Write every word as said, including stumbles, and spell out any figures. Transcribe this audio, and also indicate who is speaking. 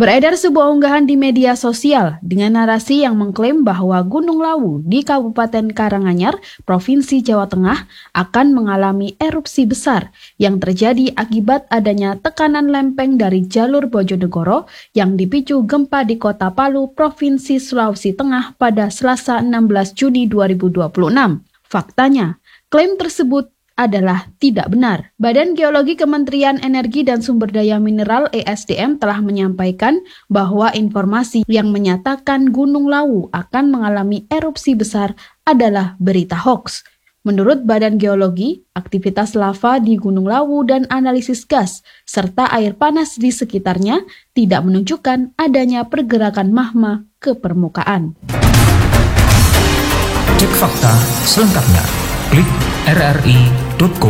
Speaker 1: Beredar sebuah unggahan di media sosial dengan narasi yang mengklaim bahwa Gunung Lawu di Kabupaten Karanganyar, Provinsi Jawa Tengah akan mengalami erupsi besar yang terjadi akibat adanya tekanan lempeng dari jalur Bojonegoro yang dipicu gempa di Kota Palu, Provinsi Sulawesi Tengah pada Selasa enam belas Juni dua ribu dua puluh enam. Faktanya, klaim tersebut adalah tidak benar. Badan Geologi Kementerian Energi dan Sumber Daya Mineral E S D M telah menyampaikan bahwa informasi yang menyatakan Gunung Lawu akan mengalami erupsi besar adalah berita hoax. Menurut Badan Geologi, aktivitas lava di Gunung Lawu dan analisis gas serta air panas di sekitarnya tidak menunjukkan adanya pergerakan magma ke permukaan.
Speaker 2: Cek fakta selengkapnya. Klik r r i titik co